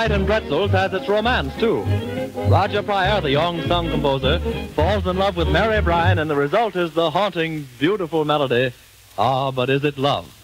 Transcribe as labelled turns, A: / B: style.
A: Delight in Pretzels has its romance, too. Roger Pryor, the young song composer, falls in love with Mary Bryan, and the result is the haunting, beautiful melody, Ah, But Is It Love?